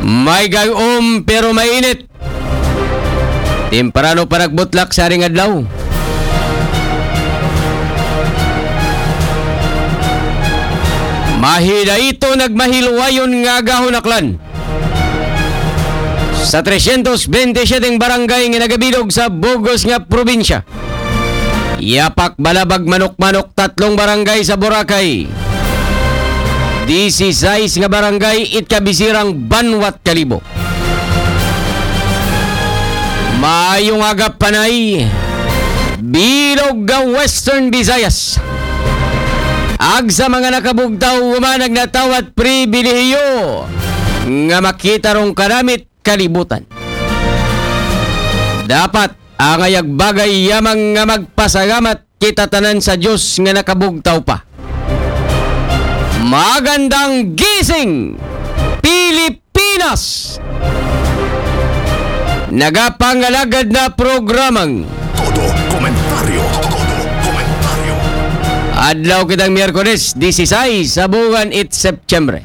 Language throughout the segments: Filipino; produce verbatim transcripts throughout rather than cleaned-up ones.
May gayom pero mainit. Temprano pa nagbutlak sa ring adlaw. Mahina ito nagmahilwayon nga gahonaklan. Sa three hundred twenty-seven barangay nga nagabilog sa Bugos nga probinsya. Yapak Balabag Manok-Manok tatlong barangay sa Boracay. sixteen nga barangay itkabisirang Banwat Kalibo. Maayong agap panay bilog nga Western Visayas. Ag sa mga nakabugtaw umanag na tawat pribilehiyo nga makita rong kanamit kalibutan. Dapat ang ayag bagay yamang nga magpasagamat kita tanan sa Diyos nga nakabugtaw pa. Magandang gising, Pilipinas! Nagapangalagad na programang Todo Komentaryo. Todo Komentaryo. Adlaw kitang Miyerkules, sixteen sa buwan it September.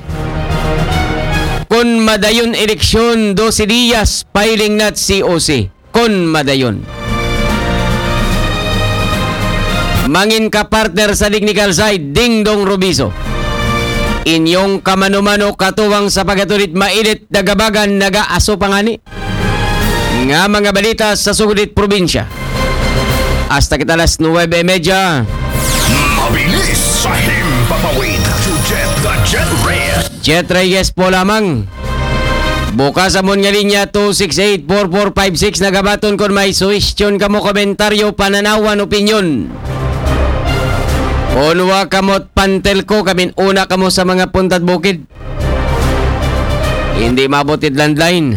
Kun madayon eleksyon, twelve días, filing nat C O C. Kun madayon. Mangin ka partner sa technical side, Dingdong Rubiso. Inyong kamano-mano katuwang sa pagatulit mainit nagabagan nagaaso pangani. Nga mga balita sa sugudit probinsya. Hasta kita alas nine thirty. Mabilis sa himpapawid to Jet the Jet Reyes. Jet Reyes po lamang. Bukas amon nga linya two six eight four four five six nagabaton kon may suwestyon kamo komentaryo pananawan opinyon. Unwa kamot pantel ko kamin una kamo sa mga puntad bukid. Hindi mabutid landline.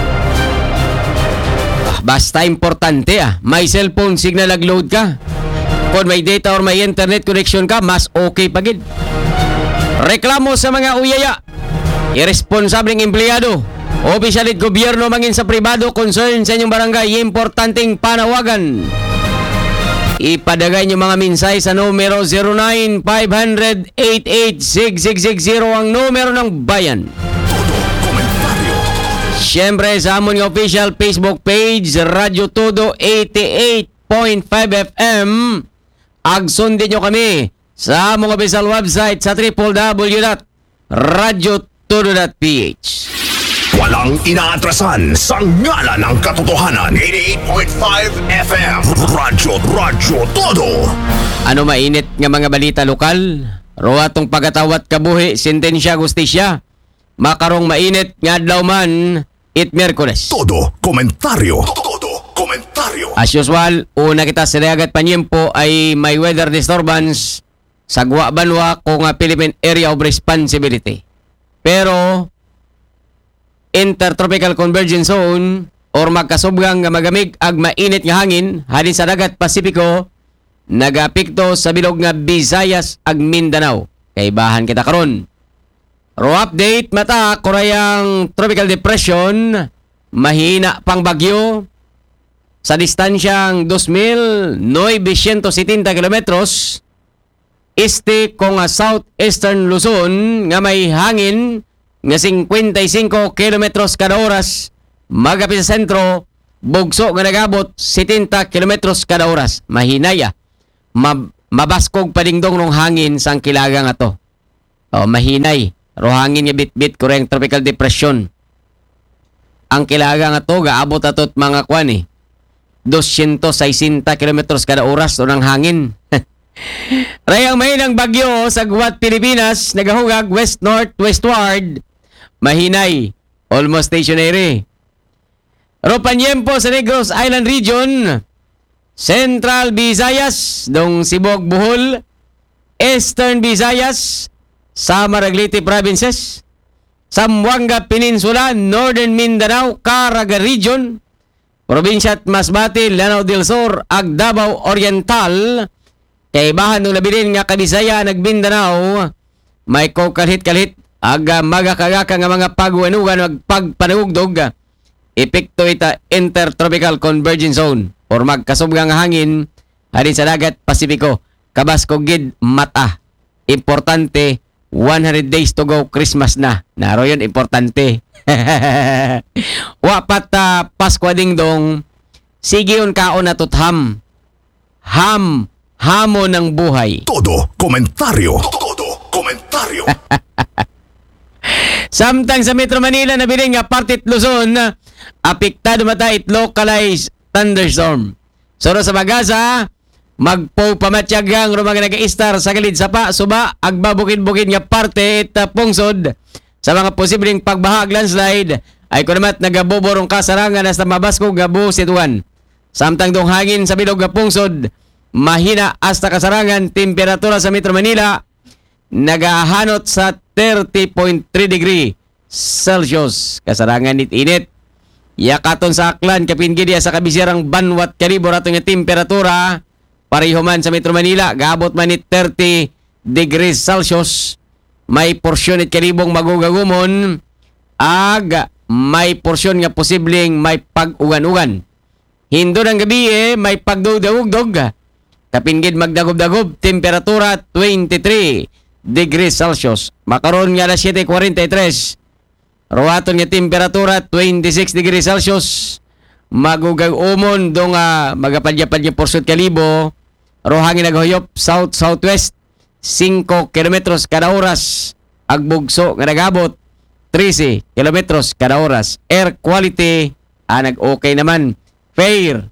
Ah, basta importante ah, may cellphone signal nag-load ka. Kung may data or may internet connection ka, mas okay pagid. Reklamo sa mga uyaya. Irresponsableng empleyado. Opisyalit gobyerno mangin sa pribado concern sa inyong barangay, importanteng panawagan. Ipadagay nyo mga minsay sa numero zero nine five hundred eight eight six six six zero ang numero ng bayan. Todo Komentaryo. Siyempre sa amon nga official Facebook page Radyo Todo eighty-eight point five F M. Agsundin nyo kami sa among official website sa w w w dot radyo todo dot p h. Walang inaatrasan sa ngalan ng katotohanan. eighty-eight point five F M. Radyo, Radyo Todo. Ano mainit nga mga balita lokal? Ruwatong pagatawat kabuhi, sentensya, gustisya. Makarong mainit nga adlaw man, it Miyerkules. Todo Komentaryo. Todo Komentaryo. As usual, una kita sa dagat panyempo ay may weather disturbance sa Gua Banwa kung nga Philippine Area of Responsibility. Pero Intertropical Convergence Zone or magkasubgang nga magamig ag mainit nga hangin halin sa dagat Pasipiko nagapikto sa bilog nga Visayas ag Mindanao. Kay bahan kita karon. Ro update mata kurayang tropical depression mahina pang bagyo sa distansyang two thousand nine hundred seventy kilometros este kung nga southeastern Luzon nga may hangin nga fifty-five kilometros kada oras, magapit sa sentro, bugso nga nagabot seventy kilometros kada oras. Mahinaya. Mab- mabaskog padingdong nung hangin sang kilaga nga to. O, mahinay. Ro hangin nga bit-bit kureng tropical depression. Ang kilaga nga to, gaabot atot mga kwan eh. two hundred sixty kilometros kada oras o ng hangin. Rayang mahinang bagyo sa Guat, Pilipinas, nagahugag west-north-westward. Mahinay, almost stationary. Ropanyempo sa Negros Island Region, Central Visayas, dong Sibog, Bohol, Eastern Visayas, Samar, Agliti Provinces, Zamboanga Peninsula, Northern Mindanao, Caraga Region, Provincia at Masbate, Lanao del Sur, ag Davao Oriental, kay bahan ng labilin nga Kabisaya, nag-Mindanao, may kokalhit-kalhit, aga magakagaka nga mga pagwanugan ag pagpanugdog epekto ita intertropical convergence zone or magkasubgang nga hangin halin sa dagat Pasipiko kabaskog gid mata. Importante one hundred days to go, Christmas na. Naro yun, importante. Wapat uh, Pasko ding dong, sige yun kaon na tutham. Ham, hamo ng buhay. Todo komentaryo. Todo komentaryo. Samtang sa Metro Manila na biling nga partit Luzon, apektado mata it localized thunderstorm. Soro sa Bagasa, magpo pamatyagang rumang nag-istar sa galid sapa, suba, agbabukid-bukid nga parte it uh, pungsod sa mga posibleng pagbahag landslide ay kunamat nagaboborong kasarangan hasta mabasko gabu situan. Samtang dong hangin sa bilog nga pungsod, mahina hasta kasarangan, temperatura sa Metro Manila nagahanot sa thirty point three degree Celsius. Kasarangan nit-init. Yakaton sa Aklan, kapinggidia sa kabisirang Banwat, Kalibor ato nga temperatura pareho man sa Metro Manila, gaabot man it thirty degrees Celsius. May porsyon it kalibong magugagumon ag may porsyon nga posibleng may pag-ugan-ugan. Hindo ng gabi eh, may pagdugdugdog. Kapinggid magdagob-dagob, temperatura twenty-three degrees Celsius. Makaroon nga alas seven forty-three. Ruwaton nga temperatura twenty-six degrees Celsius. Magugag-umon do nga magapadya-padya porsyon kalibo. Rohangin naghuyop south-southwest five kilometros kada oras. Agbugso nga nagabot thirteen kilometros kada oras. Air quality ah, nag-okay naman. Fair.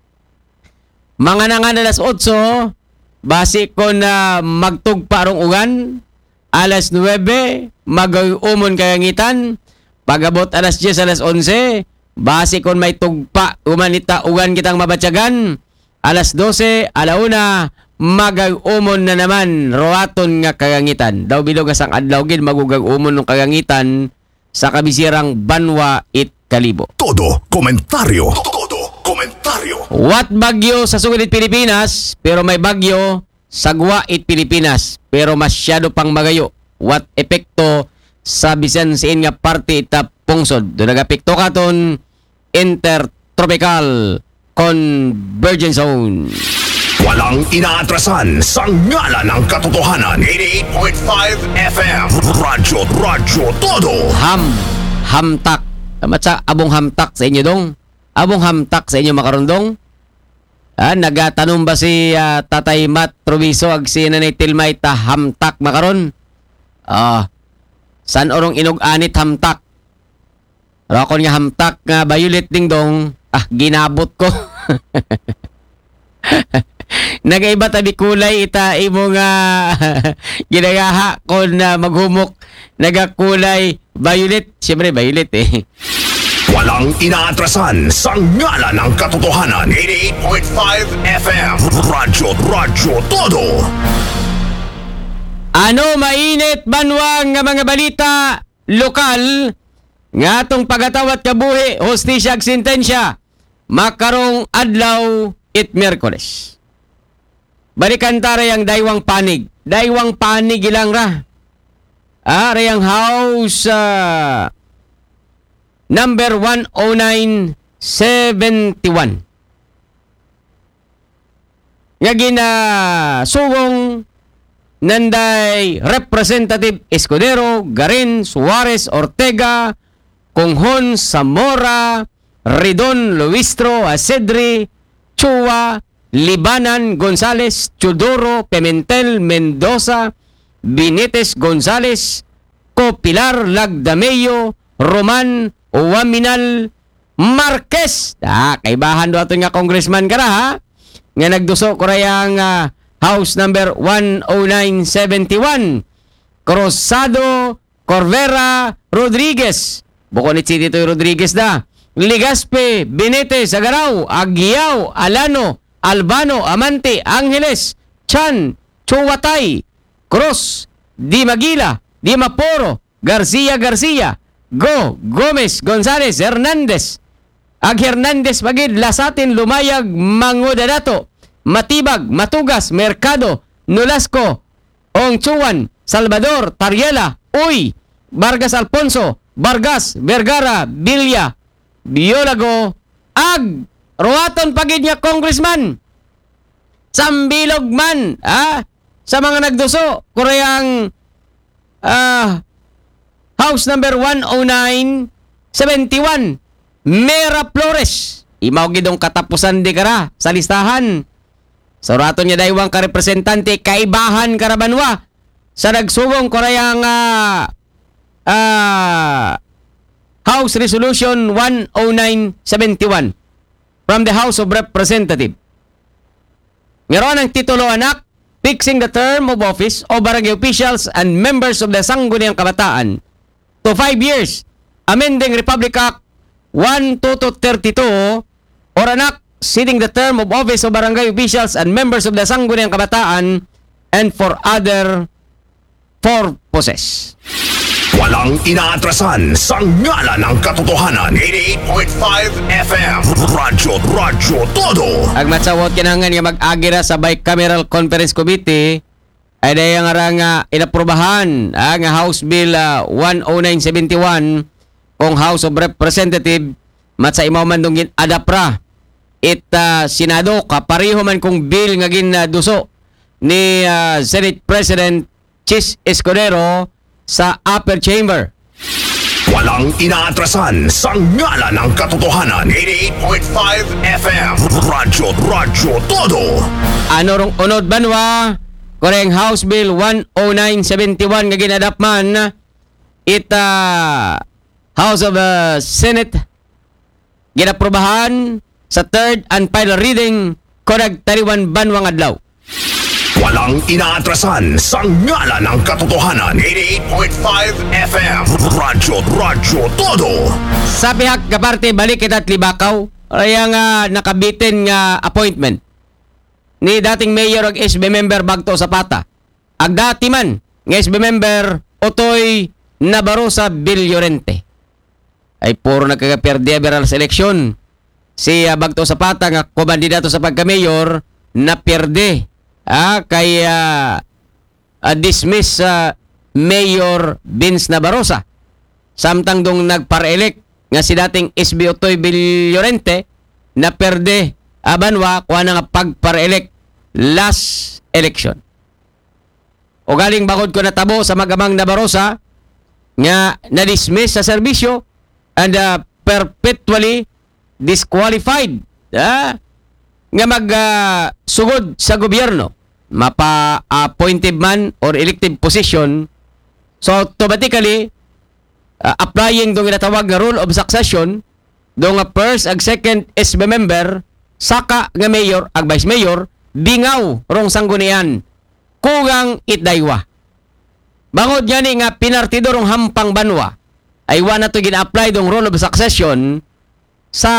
Mga nangan alas eight, base ko na magtugpa rong ugan. Alas nine, mag-umon kayangitan. Pagabot alas ten, alas eleven, base kon may tugpa, umanita ugan kitang mabatyagan. Alas twelve, alauna, magag-umon na naman, roaton nga kayangitan. Daw bilog asang adlaw gid magugag-umon ng kayangitan sa kabisirang Banwa it Kalibo. Todo komentaryo. Todo komentaryo. What bagyo sa sugid Pilipinas, pero may bagyo sa Gua it Pilipinas, pero masyado pang magayo. What epekto sa bisan siin nga parte ita pungsod. Doon nagapekto katon intertropical convergence zone. Walang inaatrasan sa ngala ng katotohanan. eighty-eight point five F M. Radyo, radyo, todo. Ham, hamtak. Tama sa abong hamtak sa inyo dong? Abong hamtak sa inyo makarundong? Ah, nagatanong ba si uh, Tatay Matt Troviso ag si Nanay Tilmay ta hamtak makaron? Ah, san orong inug-anit hamtak? Rakon nga hamtak nga violet ding dong. Ah, ginabot ko. Nagaiba tabi kulay ita imo nga ginagaha ko na maghumok nagakulay violet. Siyempre violet eh. Walang inaatrasan sa ngala ng katotohanan. eighty-eight point five F M. Radyo, radyo, todo. Ano mainit banwang nga mga balita lokal nga atong pagatawat kabuhi hostisya ag sentensya makarong adlaw it Miyerkules. Balikan ta rayang daywang panig. Daywang panig ilang ra. Ah, rayang house uh, number one oh nine seventy-one. Nga gina sugong nanday Representative Escudero, Garin, Suarez, Ortega, Conghon, Zamora, Ridon, Luistro, Asedri, Chua, Libanan, Gonzales, Chodoro, Pimentel, Mendoza, Benitez, Gonzales, Copilar, Lagdameyo, Roman, Uwaminal, Marquez. Ah, kaibahan do ato nga congressman ka ra ha. Nga nagduso ko rayang uh, house number one oh nine seventy-one. Cruzado, Corvera, Rodriguez. Bukonit City to Rodriguez da. Ligaspe, Benitez, Agaraw, Aguiao, Alano, Albano, Amante, Angeles, Chan, Chuwatay, Cruz, Di Magila, Di Maporo, Garcia Garcia, Go, Gomez, Gonzales, Hernandez, Ag Hernandez Magid, Lasatin, Lumayag, Mangudadato, Matibag, Matugas, Mercado, Nolasco, Ongchuan, Salvador, Tariela, Uy, Vargas Alfonso, Vargas, Vergara, Villa, Biolago, Ag, Ruaton pagid niya congressman. Sambilog man, ah, sa mga nagduso, kurayang ah, House number one oh nine seventy-one, Mera Flores. Imaw gidong katapusan di kara sa listahan. Sa raton niya daywang ka-representante kaibahan karabanwa sa nagsugong korayang uh, uh, House Resolution one oh nine seventy-one from the House of Representatives. Meron ang titulo anak, fixing the term of office of barangay officials and members of the Sangguniang Kabataan to five years, amending Republic Act one two thirty-two, or anak, setting the term of office of barangay officials and members of the Sangguniang Kabataan and for other purposes. Walang inaatrasan sa ngalan ng katotohanan. eighty-eight point five F M Radyo Radyo Todo. Agmatsawot kinangan nga mag-agira sa Bicameral Conference Committee ay dahil nga nga inaprubahan ah, nga House Bill uh, one oh nine seventy-one kung House of Representatives matsa imaw man dong adapra it uh, Senado kapareho man kung bill nga ginaduso ni uh, Senate President Chis Escudero sa upper chamber. Walang inaatrasan sa ngalan ng katotohanan. eighty-eight point five F M Radyo Radyo Todo. Ano rong unod banwa koreng House Bill one oh nine seventy-one nga ginadap man it uh, House of uh, Senate ginaprubahan sa third and final reading korag tariwan banwang adlaw. Walang inaatrasan sa ngalan ng katotohanan. eighty-eight point five F M Radyo Radyo Todo. Sa pihak kaparte balik kita Libakaw kaya nga nakabitin nga appointment ni dating mayor ag S B member Bagto Zapata. Ag dati man nga S B member Otoy Nabarosa Villorente. Ay puro nagkakaperde beral sa eleksyon. Si uh, Bagto Zapata nga kumandidato sa pagka-mayor na perde. Ah, kay uh, uh, dismiss uh, Mayor Vince Nabarosa. Samtang dong nagpare-elect nga si dating S B Otoy Villorente na perde abanwa kuha na nga pagpare-elect last election. O galing bakod ko natabo sa magamang Nabarosa nga na-dismiss sa serbisyo and uh, perpetually disqualified. Ah, nga mag-sugod uh, sa gobyerno, mapa-appointed man or elective position, so automatically, uh, applying dong inatawag nga rule of succession, dong nga first ag second S B member, saka nga mayor ag vice mayor, bingaw rong sanggunian, kugang itdaywa. Bangod gani nga pinartido rong hampang banwa, ay wana to gina-apply dong rule of succession sa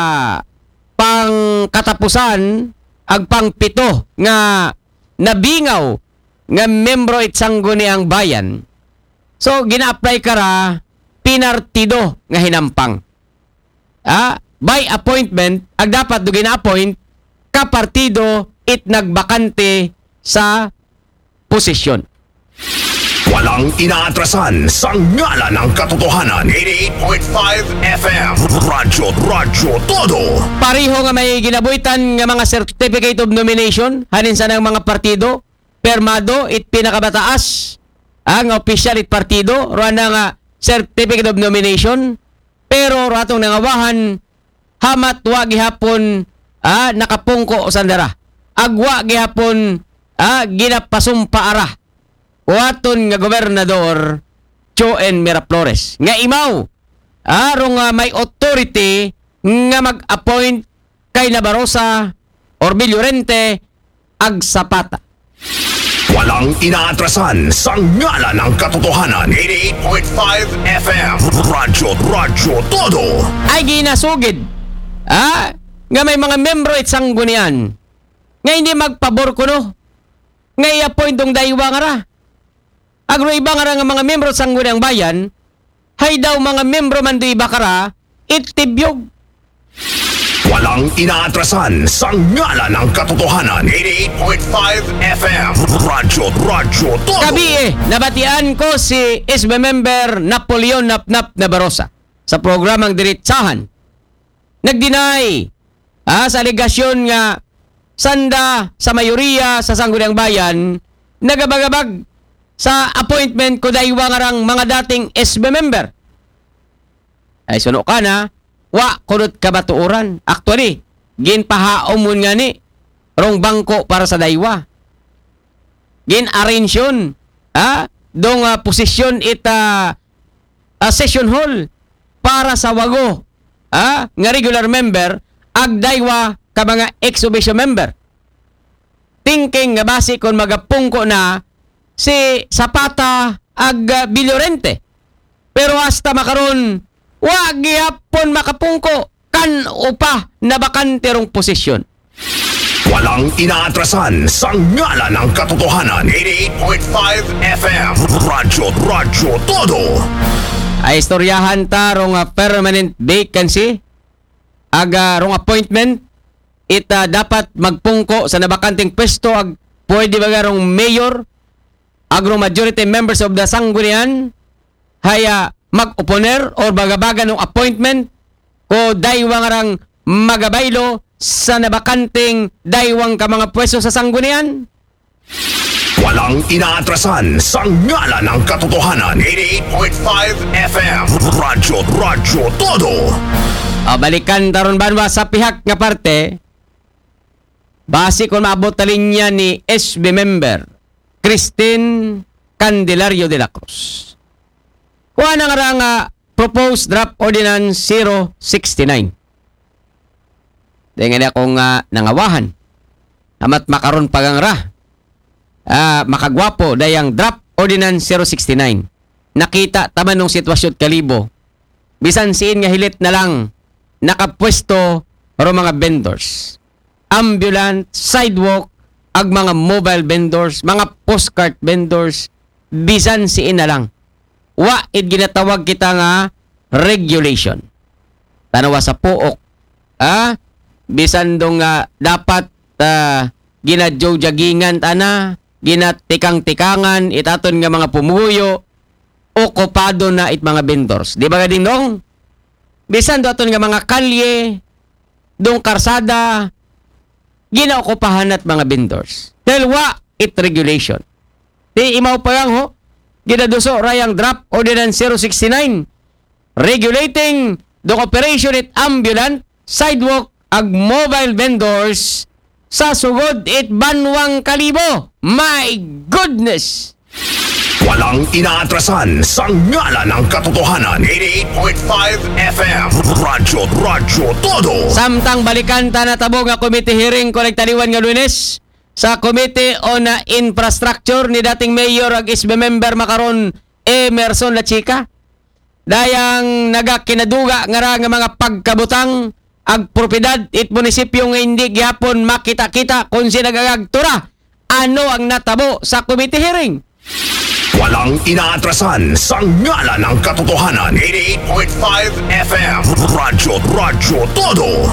pang katapusan ag pang pito nga nabingaw nga membro it sangguniang bayan. So gina-apply kara pinartido nga hinampang. Ah, by appointment ag dapat do gina-appoint ka partido it nagbakante sa posisyon. Walang inaatrasan sa ngalan ng katotohanan. eighty-eight point five F M Radyo Radyo Todo. Pareho nga may ginabuhitan nga mga certificate of nomination hanin sa ng mga partido permado it pinakabataas ang official it partido ruan na nga certificate of nomination pero ratong nangawahan hamat wa gihapon ah, nakapungko o sandara agwa gihapon ah, ginapasumpa ara waton nga gobernador Joen Miraflores nga imaw arong uh, may authority nga mag-appoint kay Nabarosa or Villorente ag Zapata. Walang inaatrasan sa ngalan ng katotohanan. eighty-eight point five F M Radyo Radyo Todo. Ay ginasugid ah, nga may mga membro it sanggunian nga hindi magpabor kuno nga i-appoint dong daywa nga ra. Agro iba nga nga mga membro sa sangguniang bayan, hay daw mga membro man do iba kara, itibyog. Walang inaatrasan sa ngalan ng katotohanan. eighty-eight point five F M Radyo Radyo Todo. Kabi eh, nabatian ko si S B member Napoleon Napnap Nabarosa sa programang Diretsahan. Nag-deny ah, sa aligasyon nga sanda sa mayoriya sa sangguniang bayan, nagabagabag sa appointment ko daywa nga rang mga dating S B member. Ay suno ka na, wa kunot kabatuoran. Actually, ginpahaom mo nga ni rong bangko para sa daywa. Gin-arrange yun. Ha? Dong uh, posisyon ita uh, session hall para sa wago. Ha? Nga regular member, ag daywa ka mga ex-officio member. Thinking nga basi kung magapungko na si Zapata ag uh, Vilorente. Pero hasta makaron, wa gihapon makapungko kan upa na bakante rong posisyon. Walang inaatrasan sa ngalan ng katotohanan. eighty-eight point five F M Radyo, Radyo Todo. Ay istoryahan ta rong uh, permanent vacancy aga rong appointment ita dapat magpungko sa nabakanting pwesto ag pwede ba rong mayor agro majority members of the sanggunian haya mag-oponer or bagabaga ng appointment ko daywang arang magabaylo sa nabakanting daywang ka mga pwesto sa sanggunian. Walang inaatrasan sa ngalan ng katotohanan. eighty-eight point five F M Radyo, Radyo Todo. Uh, balikan taron banwa sa pihak nga parte base kung maabot ta linya ni S B member Christine Candelario de la Cruz. Kuha na nga nga proposed draft ordinance zero sixty-nine. Dengan akong uh, nangawahan. Amat makaron pagangra. Uh, makagwapo dayang draft ordinance zero sixty-nine. Nakita taman ng sitwasyon kalibo. Bisan siin nga hilit na lang nakapwesto ro mga vendors. Ambulant, sidewalk, ag mga mobile vendors, mga postcard vendors, bisan siin na lang. Wa it ginatawag kita nga regulation. Tanawa sa puok. Ah, bisan dong nga dapat uh, ginadjojagingan tana, ginatikang-tikangan itaton nga mga pumuyo, okupado na it mga vendors. Di ba gading dong? Bisan do aton nga mga kalye, dong karsada, ginaokupahan at mga vendors. Dahil wa it regulation. Di imaw pa lang ho, ginaduso rayang draft ordinance zero sixty-nine regulating the operation it ambulant, sidewalk, ag mobile vendors sa sugod it banwang kalibo. My goodness! Walang inaatrasan sa ngalan ng katotohanan. eighty-eight point five F M Radyo, Radyo Todo. Samtang balikan ta na tabo nga committee hearing kolektaliwan nga Lunes sa Committee on Infrastructure ni dating Mayor ag S B member makaron Emerson La Chica. Dayang nagakinaduga nga ra nga mga pagkabutang ag propiedad it munisipyo nga hindi gyapon makita-kita kung sinagagagtura. Ano ang natabo sa committee hearing? Walang inaatrasan sa ngalan ng katotohanan. eighty-eight point five F M Radyo, Radyo Todo.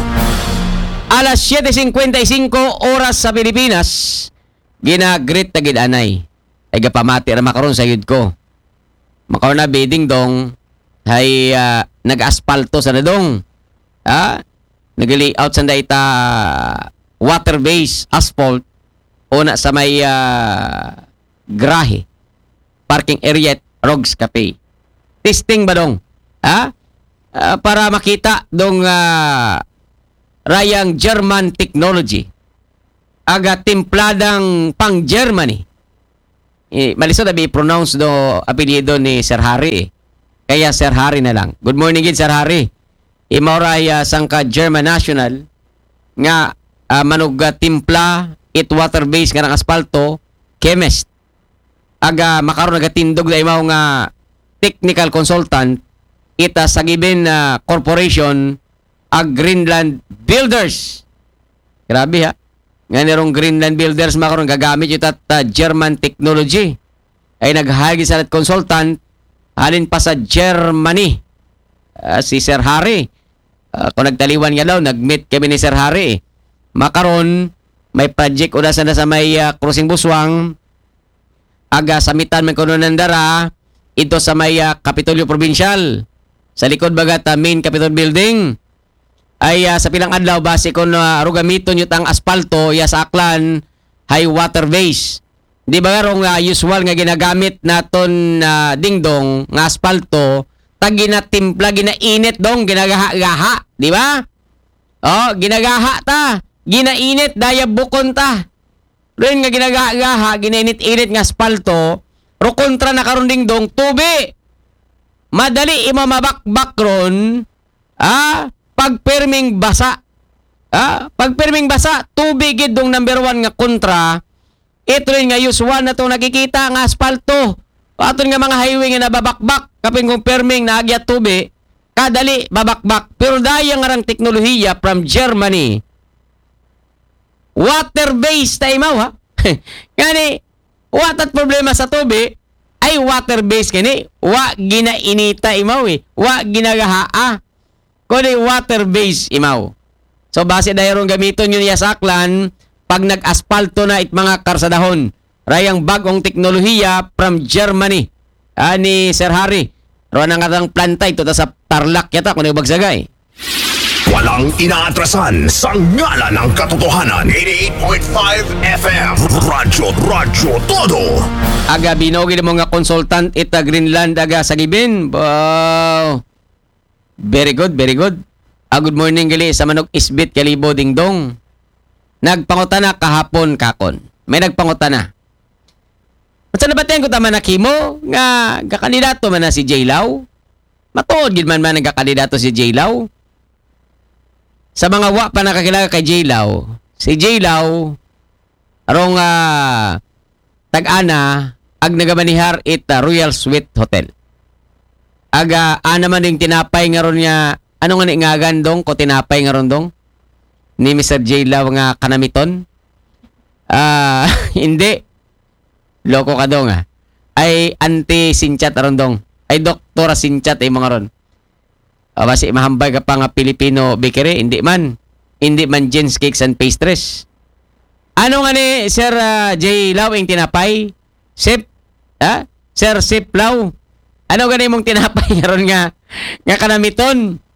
Alas siyete singkwenta-singko oras sa Pilipinas, ginagrit na gidanay. Ay gapamati na makaroon sa yun ko. Makaroon na bidding dong, ay uh, nag-aspalto sa nadong. Ah, nag-layout sa ita water-based asphalt o na sa may uh, grahe. Parking area at Rogs Cafe. Testing ba dong? Ha? Uh, para makita dong uh, rayang German technology. Aga timpladang pang Germany. Eh, malisod na i-pronounce do apelyido ni Sir Harry. Eh. Kaya Sir Harry na lang. Good morning gid Sir Harry. Imauray uh, sangka German National nga uh, manog uh, timpla it water-based nga ng aspalto chemist. Aga makaroon nagatindog na imaw nga technical consultant ita sa given na uh, corporation ag Greenland Builders. Grabe ha. Nga nirong Greenland Builders makaroon gagamit yung tat uh, German technology. Ay naghagi sa consultant halin pa sa Germany. Uh, si Sir Harry. Uh, kung nagtaliwan nga daw, nag-meet kami ni Sir Harry. Makaroon, may project o nasa na sa may uh, Cruising Buswang. Aga samitan may kuno nandara ito sa may uh, Kapitolyo Provincial sa likod bagat uh, main Capitol Building ay uh, sa pilang adlaw base kon uh, rugamiton yung tang aspalto ya sa aklan high water base Di ba nga rong uh, usual nga ginagamit naton na uh, dingdong nga asfalto, tag ginatimpla, ginainit dong, ginagaha-gaha, di ba? Oh, ginagaha ta, ginainit, daya bukon ta. Rin nga ginagaha-gaha, ginainit-init nga asfalto, ro kontra na karon dingdong, tubi. Madali imamabakbak ron, ah, pagperming basa. Ah, pagperming basa, tubig gid dong number one nga kontra. Ito rin nga usual na to nakikita nga asfalto. Aton nga mga highway nga nababakbak, kaping kung perming naagyat tubi, kadali babakbak. Pero daya nga rang teknolohiya from Germany. Water-based tayo mo, ha? Kani, what at problema sa tubi, ay water-based kani. Wa ginainita imaw eh. Wa ginagahaa. Kundi water-based imaw. So, base dahil gamiton yun yasaklan, pag nag-aspalto na it mga karsadahon. Rayang bagong teknolohiya from Germany. Ah, ni Sir Harry. Roon ang atang planta ito sa Tarlac yata kung nagbagsagay. Walang inaatrasan sa ngala ng katotohanan. eighty-eight point five F M. Radyo, Radyo Todo. Aga binogin mo nga consultant ita Greenland aga sa Gibin. Wow. Very good, very good. Ah, good morning gali sa manok isbit kalibo dingdong. Nagpangutana kahapon kakon. May nagpangutana. Unsa na baten ko tama na kimo nga gakandidato man na si J. Lau? Matuod gid man man nagakandidato si J. Lau. Sa mga wa pa nakakilala kay J. Lau, si J. Lau arong uh, tag-ana ag nagamanihar it uh, Royal Suite Hotel. Aga ana man ding tinapay nga ron niya. Ano nga ni nga gandong ko tinapay nga ron dong? Ni Mister J. Lau nga kanamiton? Ah, uh, hindi. Loko ka dong ah. Ay anti-sinchat ron dong. Ay doktora sinchat ay mga ron. Uh, basi mahambay ka pa nga Filipino bakery, hindi man. Hindi man Jen's Cakes and Pastries. Ano nga ni Sir uh, J. Lau ang tinapay? Sip? Ha? Sir Sip Lau? Ano gani mong tinapay nga ron nga nga kanamiton?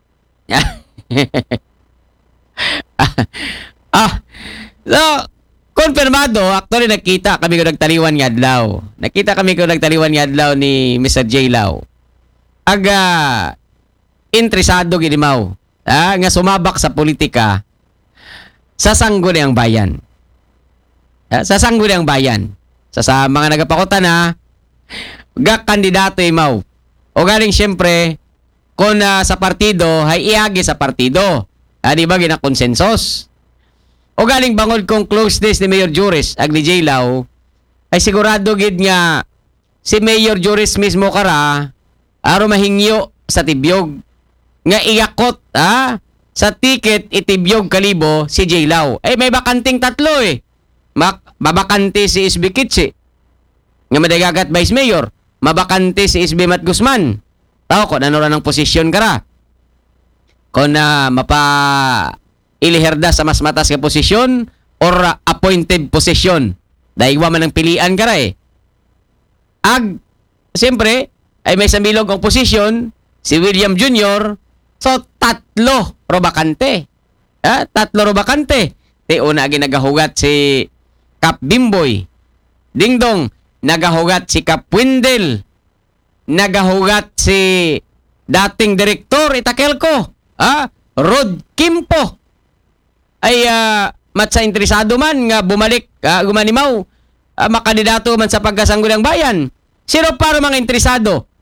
ah, so, konfirmado, actually nakita kami ko nagtaliwan nga adlaw. Nakita kami ko nagtaliwan nga adlaw ni Mister J. Lau. Aga, interesado ginimaw. Ah, nga sumabak sa politika sa sangguni ang bayan. Ah, sa sangguni ang bayan. Sa, sa mga nagapakota na, ga kandidato imaw. O galing siyempre, kung uh, sa partido, ay iagi sa partido. Ah, di ba, ginakonsensos? O galing bangod kong closeness ni Mayor Juris, ag ni J. Lau, ay sigurado gid nga si Mayor Juris mismo kara, aro mahingyo sa tibyog. Nga iyakot, ah, sa ticket itibyog kalibo si J. Lau. Ay may bakanting tatlo eh. Mak babakante si S B Kitsi. Nga madagagat Vice Mayor. Mabakante si S B Mat Guzman. Tao ko, ano rin ang posisyon ka ra? Kung na uh, mapa iliherda sa mas matas ka posisyon or uh, appointed posisyon. Dahil wa man ang pilian ka ra eh. Ag, siyempre, ay may sambilog ang posisyon, si William Junior So, tatlo robakante. Ha? Tatlo robakante. Di una ginagahugat si Kap Bimboy. Dingdong, nagahugat si Kap Windel. Nagahugat si dating direktor Itakelco, ah, Rod Kimpo. Ay uh, matsa interesado man nga bumalik, uh, gumanimaw, uh, makandidato man sa pagkasangguniang bayan. Sino para mga interesado